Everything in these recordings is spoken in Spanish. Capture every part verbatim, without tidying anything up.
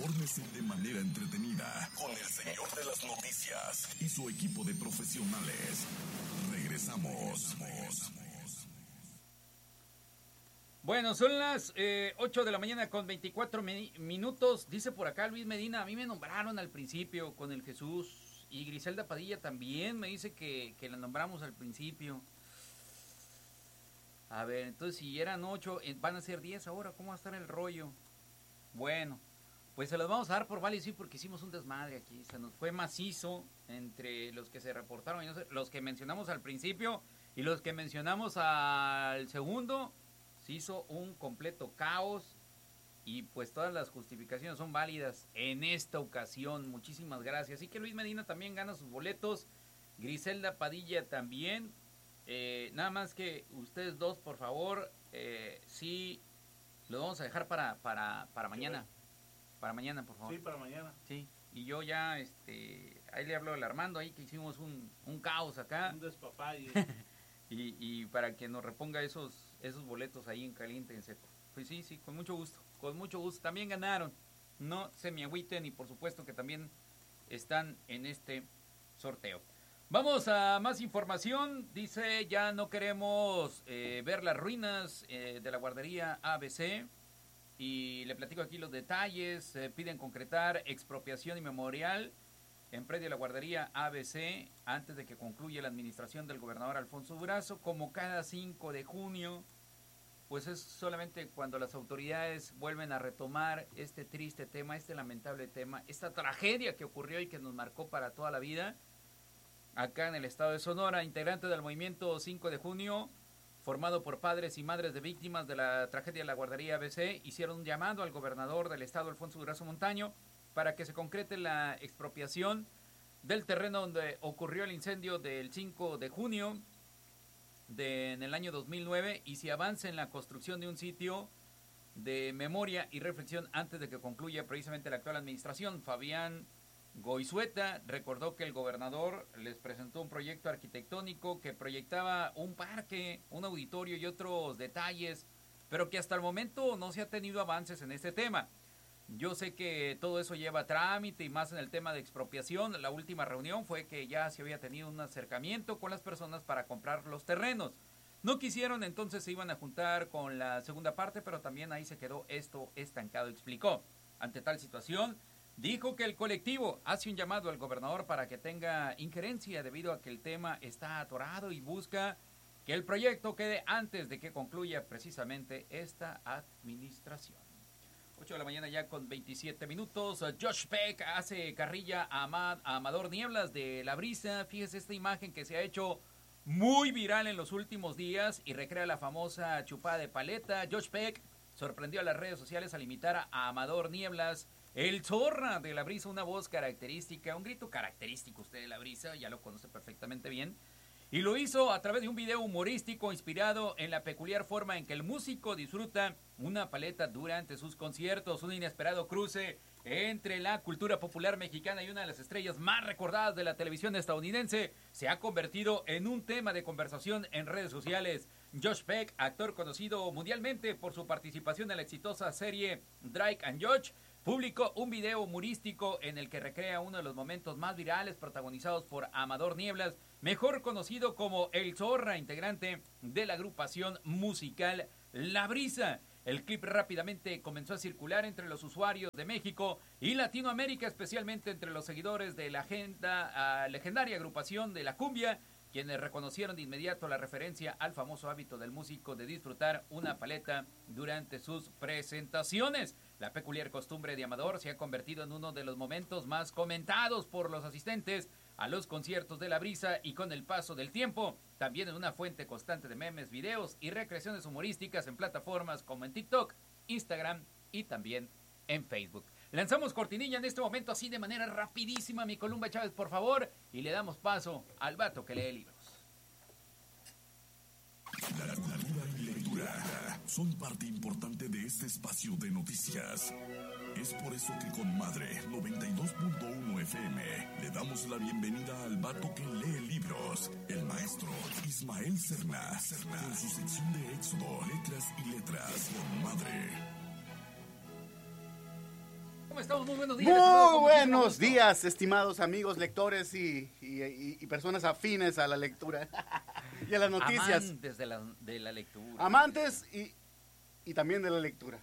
Infórmese de manera entretenida con el señor de las noticias y su equipo de profesionales. Regresamos. Bueno, son las eh, ocho de la mañana con veinticuatro mi- minutos. Dice por acá Luis Medina, a mí me nombraron al principio con el Jesús. Y Griselda Padilla también me dice que, que la nombramos al principio. A ver, entonces si eran ocho, eh, van a ser diez ahora. ¿Cómo va a estar el rollo? Bueno, pues se los vamos a dar por vale, sí, porque hicimos un desmadre aquí. Se nos fue macizo entre los que se reportaron, y no sé, los que mencionamos al principio y los que mencionamos al segundo. Se hizo un completo caos y pues todas las justificaciones son válidas en esta ocasión. Muchísimas gracias. Así que Luis Medina también gana sus boletos. Griselda Padilla también. Eh, nada más que ustedes dos, por favor, eh, sí, lo vamos a dejar para, para, para mañana. Sí, para mañana, por favor. Sí, para mañana. Sí, y yo ya, este, ahí le hablo al Armando, ahí que hicimos un, un caos acá. Un despapalle. y, y para que nos reponga esos, esos boletos ahí en caliente, en seco. Pues sí, sí, con mucho gusto, con mucho gusto. También ganaron, no se me agüiten y por supuesto que también están en este sorteo. Vamos a más información. Dice, ya no queremos eh, ver las ruinas eh, de la guardería A B C. Y le platico aquí los detalles. Eh, piden concretar expropiación y memorial en predio de la guardería A B C antes de que concluya la administración del gobernador Alfonso Durazo. Como cada cinco de junio, pues es solamente cuando las autoridades vuelven a retomar este triste tema, este lamentable tema, esta tragedia que ocurrió y que nos marcó para toda la vida. Acá en el estado de Sonora, integrante del movimiento cinco de junio, formado por padres y madres de víctimas de la tragedia de la guardería A B C, hicieron un llamado al gobernador del estado, Alfonso Durazo Montaño, para que se concrete la expropiación del terreno donde ocurrió el incendio del cinco de junio de, en el año dos mil nueve y se avance en la construcción de un sitio de memoria y reflexión antes de que concluya precisamente la actual administración. Fabián Goizueta recordó que el gobernador les presentó un proyecto arquitectónico que proyectaba un parque, un auditorio y otros detalles, pero que hasta el momento no se ha tenido avances en este tema. Yo sé que todo eso lleva trámite y más en el tema de expropiación. La última reunión fue que ya se había tenido un acercamiento con las personas para comprar los terrenos. No quisieron, entonces se iban a juntar con la segunda parte, pero también ahí se quedó esto estancado, explicó. Ante tal situación, dijo que el colectivo hace un llamado al gobernador para que tenga injerencia debido a que el tema está atorado y busca que el proyecto quede antes de que concluya precisamente esta administración. ocho de la mañana ya con veintisiete minutos. Josh Peck hace carrilla a, Amad, a Amador Nieblas de La Brisa. Fíjese esta imagen que se ha hecho muy viral en los últimos días y recrea la famosa chupada de paleta. Josh Peck sorprendió a las redes sociales al imitar a Amador Nieblas, el zorra de La Brisa, una voz característica, un grito característico usted de La Brisa, ya lo conoce perfectamente bien. Y lo hizo a través de un video humorístico inspirado en la peculiar forma en que el músico disfruta una paleta durante sus conciertos. Un inesperado cruce entre la cultura popular mexicana y una de las estrellas más recordadas de la televisión estadounidense se ha convertido en un tema de conversación en redes sociales. Josh Peck, actor conocido mundialmente por su participación en la exitosa serie Drake and Josh, publicó un video humorístico en el que recrea uno de los momentos más virales protagonizados por Amador Nieblas, mejor conocido como El Zorra, integrante de la agrupación musical La Brisa. El clip rápidamente comenzó a circular entre los usuarios de México y Latinoamérica, especialmente entre los seguidores de la agenda, uh, legendaria agrupación de la cumbia, quienes reconocieron de inmediato la referencia al famoso hábito del músico de disfrutar una paleta durante sus presentaciones. La peculiar costumbre de Amador se ha convertido en uno de los momentos más comentados por los asistentes a los conciertos de La Brisa y con el paso del tiempo, también en una fuente constante de memes, videos y recreaciones humorísticas en plataformas como en TikTok, Instagram y también en Facebook. Lanzamos cortinilla en este momento así de manera rapidísima, mi Columba Chávez, por favor, y le damos paso al vato que lee libros. La cultura y lectura son parte importante de este espacio de noticias. Es por eso que con Madre noventa y dos punto uno F M le damos la bienvenida al vato que lee libros, el maestro Ismael Serna, con su sección de Éxodo, letras y letras con Madre. ¿Cómo estamos? Muy buenos días. Muy buenos días, estimados amigos lectores y, y, y, y personas afines a la lectura y a las noticias. Amantes de la, de la lectura. Amantes y, y también de la lectura.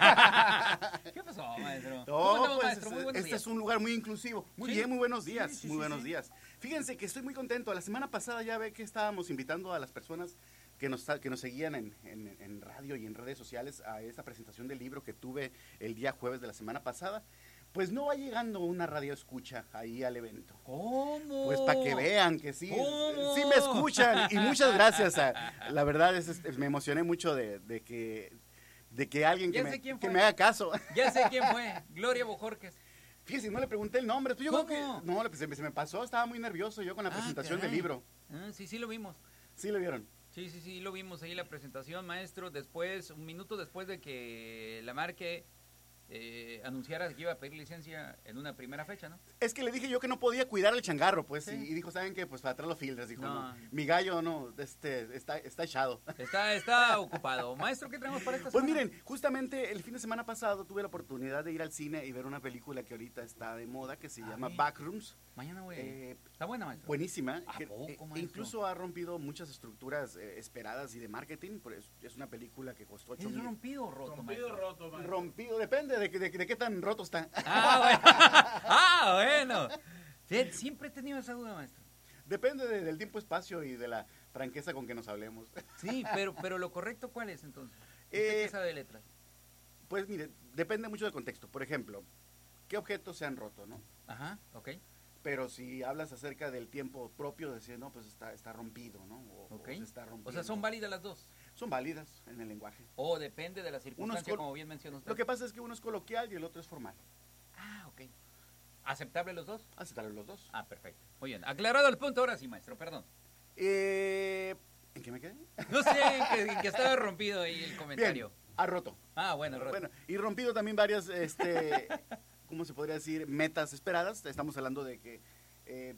¿Qué pasó, maestro? No, ¿Cómo pues, maestro? Muy buenos este días. es un lugar muy inclusivo. Muy ¿Sí? bien, muy buenos días. Sí, sí, muy sí, buenos sí. días. Fíjense que estoy muy contento. La semana pasada ya ve que estábamos invitando a las personas que nos, que nos seguían en, en, en radio y en redes sociales a esta presentación del libro que tuve el día jueves de la semana pasada. Pues no va llegando una radio escucha ahí al evento. ¿Cómo? Pues para que vean que sí, ¿Cómo? sí me escuchan. Y muchas gracias. A, la verdad es, es, me emocioné mucho de, de que de que alguien que Ya me, sé quién que fue. me haga caso. Ya sé quién fue. Gloria Bojorquez. Fíjese, no le pregunté el nombre. Pues yo ¿Cómo? creo que no, pues, se, me, se me pasó. Estaba muy nervioso yo con la Ah, presentación caray. del libro. Ah, sí, sí lo vimos. ¿Sí lo vieron? Sí, sí, sí, lo vimos ahí la presentación, maestro. Después, un minuto después de que la Marque eh, anunciara que iba a pedir licencia en una primera fecha, ¿no? Es que le dije yo que no podía cuidar el changarro, pues, Sí. y, y dijo, ¿saben qué? Pues para atrás los filtros, dijo, No. no. Mi gallo no, este, está, está echado. Está, está ocupado. Maestro, ¿qué traemos para esta Pues semana? miren, justamente el fin de semana pasado tuve la oportunidad de ir al cine y ver una película que ahorita está de moda, que se A llama ver. Backrooms. Mañana, güey. Eh, Está buena, maestro. Buenísima, ¿A que, poco, eh, maestro? incluso ha rompido muchas estructuras eh, esperadas y de marketing, pero es, es una película que costó ocho ¿Es mil. rompido o roto, Rompido, maestro? roto, maestro. Rompido, depende de, que- de, que- de qué tan roto está. Ah, bueno. ah, bueno. Fíjate, siempre he tenido esa duda, maestro. Depende de- del tiempo-espacio y de la franqueza con que nos hablemos. Sí, pero, pero lo correcto, ¿cuál es entonces? ¿Usted Eh, qué sabe de letras? Pues mire, depende mucho del contexto. Por ejemplo, ¿qué objetos se han roto, no? Ajá, ok. Pero si hablas acerca del tiempo propio, decir, no, pues está, está rompido, ¿no? O, Ok. o se está rompiendo. O sea, son válidas las dos. Son válidas en el lenguaje. O depende de la circunstancia, col- como bien mencionó usted. Lo que pasa es que uno es coloquial y el otro es formal. Ah, ok. ¿Aceptable los dos? Aceptar los dos. Ah, perfecto. Muy bien. Aclarado el punto, ahora sí, maestro, perdón. Eh, ¿En qué me quedé? No sé, que, que estaba rompido ahí el comentario. Bien, ha roto. Ah, bueno, roto. Bueno, y rompido también varias, este, ¿cómo se podría decir? Metas esperadas. Estamos hablando de que eh,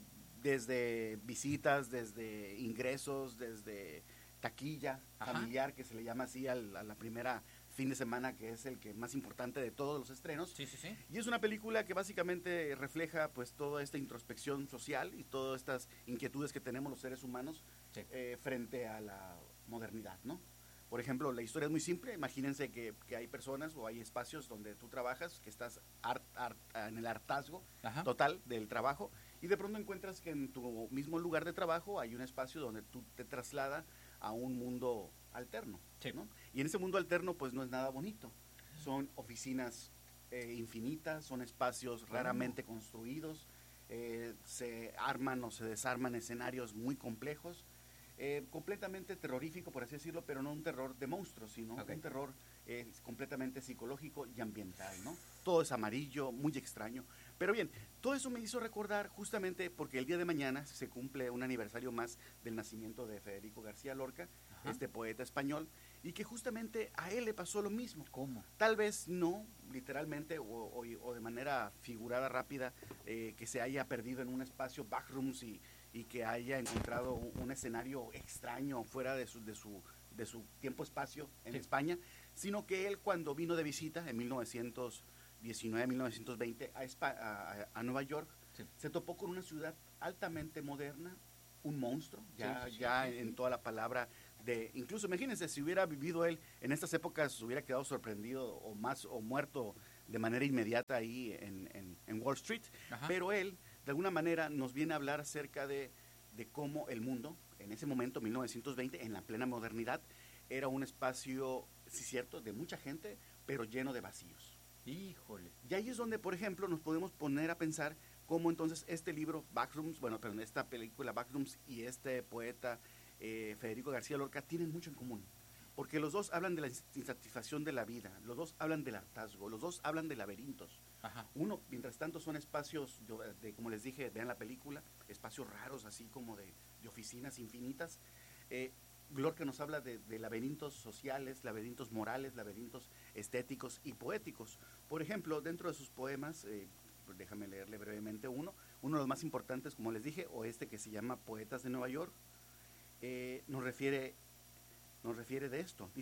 desde visitas, desde ingresos, desde taquilla Ajá. familiar, que se le llama así al- a la primera fin de semana, que es el que más importante de todos los estrenos. Sí, sí, sí. Y es una película que básicamente refleja pues toda esta introspección social y todas estas inquietudes que tenemos los seres humanos Sí. eh, frente a la modernidad, ¿no? Por ejemplo, la historia es muy simple. Imagínense que, que hay personas o hay espacios donde tú trabajas, que estás hart- hart- en el hartazgo Ajá. total del trabajo y de pronto encuentras que en tu mismo lugar de trabajo hay un espacio donde tú te traslada a un mundo alterno, Sí. ¿no? Y en ese mundo alterno pues no es nada bonito. Son oficinas eh, infinitas, son espacios raramente construidos, eh, se arman o se desarman escenarios muy complejos, eh, completamente terrorífico, por así decirlo, pero no un terror de monstruos, sino Ok. un terror eh, completamente psicológico y ambiental, ¿no? Todo es amarillo, muy extraño. Pero bien, todo eso me hizo recordar justamente porque el día de mañana se cumple un aniversario más del nacimiento de Federico García Lorca, Ajá. este poeta español, y que justamente a él le pasó lo mismo. ¿Cómo? Tal vez no literalmente o, o- o de manera figurada rápida, eh, que se haya perdido en un espacio backrooms y, y que haya encontrado un, un escenario extraño fuera de su, de su, de su tiempo-espacio en Sí. España, sino que él cuando vino de visita en mil novecientos diecinueve, mil novecientos veinte a, Espa- a, a- a Nueva York, Sí. se topó con una ciudad altamente moderna, un monstruo, ya, Sí, sí, sí, ya sí, sí. en toda la palabra de, incluso imagínense si hubiera vivido él en estas épocas, hubiera quedado sorprendido o más o muerto de manera inmediata ahí en, en- en Wall Street, Ajá. pero él de alguna manera nos viene a hablar acerca de, de cómo el mundo en ese momento, mil novecientos veinte, en la plena modernidad, era un espacio, sí cierto, de mucha gente, pero lleno de vacíos. Híjole. Y ahí es donde, por ejemplo, nos podemos poner a pensar cómo entonces este libro, Backrooms, bueno, perdón, esta película Backrooms y este poeta eh, Federico García Lorca tienen mucho en común. Porque los dos hablan de la insatisfacción de la vida, los dos hablan del hartazgo, los dos hablan de laberintos. Ajá. Uno, mientras tanto, son espacios, de, de, como les dije, vean la película, espacios raros, así como de, de oficinas infinitas. Eh, Lorca nos habla de, de laberintos sociales, laberintos morales, laberintos estéticos y poéticos. Por ejemplo, dentro de sus poemas, eh, déjame leerle brevemente uno, uno de los más importantes, como les dije, o este que se llama Poetas de Nueva York, eh, nos refiere, nos refiere de esto. Dice,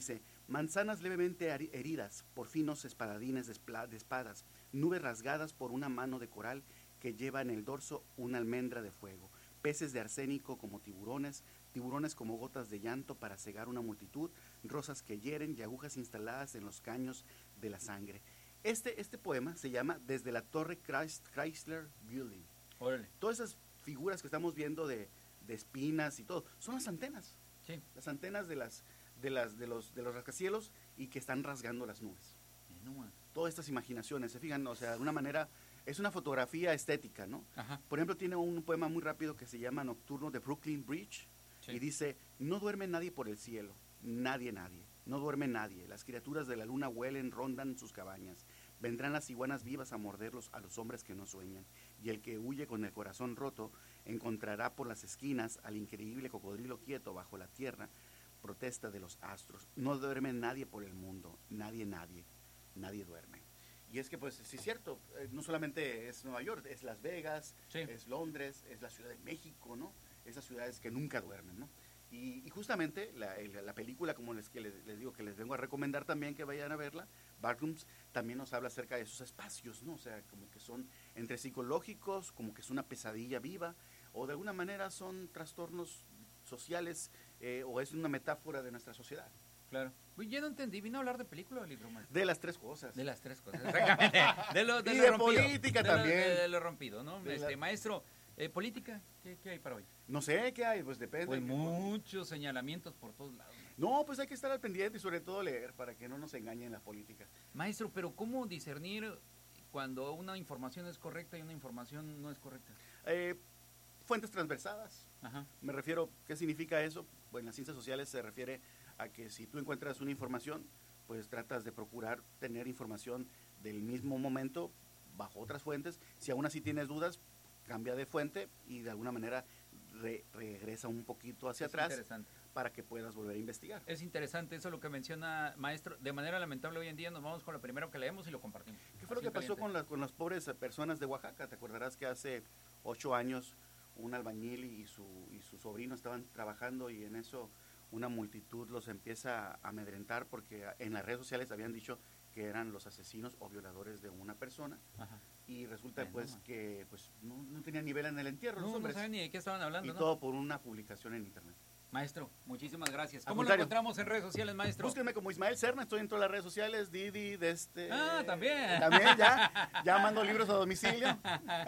Manzanas levemente heridas por finos espadadines de espadas, nubes rasgadas por una mano de coral que lleva en el dorso una almendra de fuego, peces de arsénico como tiburones, tiburones como gotas de llanto para cegar una multitud, rosas que hieren y agujas instaladas en los caños de la sangre. Este, este poema se llama Desde la Torre Chrysler Building. Órale. Todas esas figuras que estamos viendo de, de espinas y todo, son las antenas. Sí. Las antenas de las de las de los de los rascacielos y que están rasgando las nubes. No, Todas estas imaginaciones, se fijan, o sea, de una manera es una fotografía estética, ¿no? Ajá. Por ejemplo, tiene un poema muy rápido que se llama Nocturno de Brooklyn Bridge, sí. Y dice: no duerme nadie por el cielo, nadie, nadie, no duerme nadie, las criaturas de la luna huelen, rondan sus cabañas, vendrán las iguanas vivas a morderlos a los hombres que no sueñan, y el que huye con el corazón roto encontrará por las esquinas al increíble cocodrilo quieto bajo la tierra, protesta de los astros. No duerme nadie por el mundo, nadie, nadie, nadie duerme. Y es que, pues, sí es cierto, eh, no solamente es Nueva York, es Las Vegas, sí. Es Londres, es la Ciudad de México, ¿no? Esas ciudades que nunca duermen, ¿no? Y, y justamente la, la película, como les, que les, les digo, que les vengo a recomendar también que vayan a verla, Backrooms, también nos habla acerca de esos espacios, ¿no? O sea, como que son entre psicológicos, como que es una pesadilla viva, o de alguna manera son trastornos sociales, eh, o es una metáfora de nuestra sociedad. Claro. Uy, yo no entendí, ¿vino a hablar de película o de libro, maestro? De las tres cosas. De las tres cosas, exactamente. De lo, de y lo de rompido. política de también. Lo, de, de lo rompido, ¿no? De este, la... Maestro, eh, política, ¿qué, ¿qué hay para hoy? No sé, ¿qué hay? Pues depende. Pues muchos señalamientos por todos lados. No, pues hay que estar al pendiente y sobre todo leer para que no nos engañen la política. Maestro, pero ¿cómo discernir cuando una información es correcta y una información no es correcta? Eh, fuentes transversadas. Ajá. Me refiero, ¿qué significa eso? Pues en las ciencias sociales se refiere a que si tú encuentras una información, pues tratas de procurar tener información del mismo momento bajo otras fuentes. Si aún así tienes dudas, cambia de fuente y de alguna manera re, regresa un poquito hacia es atrás para que puedas volver a investigar. Es interesante eso lo que menciona, maestro. De manera lamentable hoy en día nos vamos con lo primero que leemos y lo compartimos. ¿Qué fue lo que pasó con, la, con las pobres personas de Oaxaca? ¿Te acordarás que hace ocho años un albañil y su, y su sobrino estaban trabajando y en eso una multitud los empieza a amedrentar porque en las redes sociales habían dicho que eran los asesinos o violadores de una persona? Ajá. Y resulta bueno, pues man. que pues no, no tenían ni vela en el entierro no, los hombres. No saben ni de qué estaban hablando. Y ¿no? todo por una publicación en internet. Maestro, muchísimas gracias. ¿Cómo lo encontramos en redes sociales, maestro? Búsquenme como Ismael Serna, estoy en todas las redes sociales, Didi, de este... Ah, también. También, ya, ya mando libros a domicilio.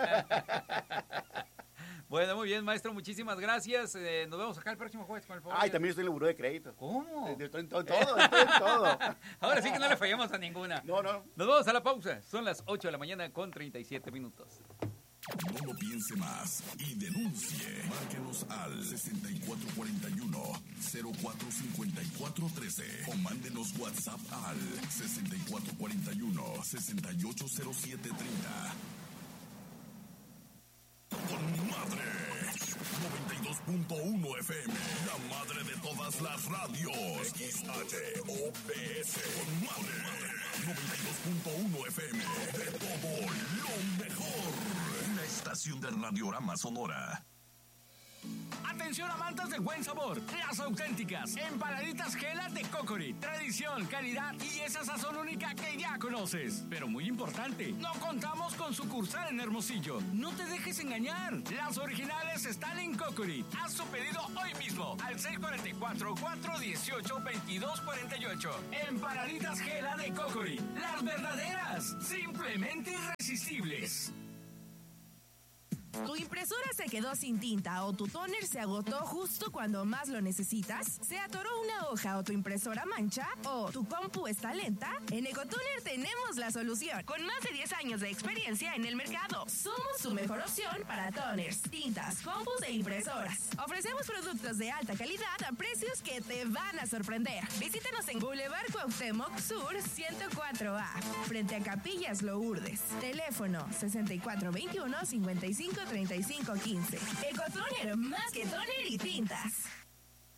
Bueno, muy bien, maestro, muchísimas gracias. Eh, nos vemos acá el próximo jueves, con el favor. Ay, también estoy en el buró de crédito. ¿Cómo? Estoy en todo, estoy en todo. Ahora sí que no le fallamos a ninguna. No, no. Nos vamos a la pausa. Son las ocho de la mañana con treinta y siete minutos. No lo piense más y denuncie. Márquenos al sesenta y cuatro cuarenta y uno, cero cuatro cincuenta y cuatro trece o mándenos WhatsApp al sesenta y cuatro cuarenta y uno, sesenta y ocho cero siete treinta. Con mi madre, noventa y dos punto uno F M, la madre de todas las radios. X H O P S, con madre, noventa y dos punto uno F M, de todo lo mejor. Una estación de Radiorama Sonora. Atención amantes del buen sabor, las auténticas empanaditas Gela de Cocori. Tradición, calidad y esa sazón única que ya conoces. Pero muy importante, no contamos con sucursal en Hermosillo. No te dejes engañar, las originales están en Cocori. Haz tu pedido hoy mismo al seis cuatro cuatro, cuatro uno ocho, veintidós cuarenta y ocho. Empanaditas Gela de Cocori, las verdaderas, simplemente irresistibles. ¿Tu impresora se quedó sin tinta o tu tóner se agotó justo cuando más lo necesitas? ¿Se atoró una hoja o tu impresora mancha? ¿O tu compu está lenta? En Ecotoner tenemos la solución. Con más de diez años de experiencia en el mercado, somos tu mejor opción para toners, tintas, compus e impresoras. Ofrecemos productos de alta calidad a precios que te van a sorprender. Visítanos en Boulevard Cuauhtémoc Sur ciento cuatro A, frente a Capillas Lourdes. Teléfono sesenta y cuatro veintiuno, cincuenta y cinco treinta y cinco quince. Ecotoner, más que toner y tintas.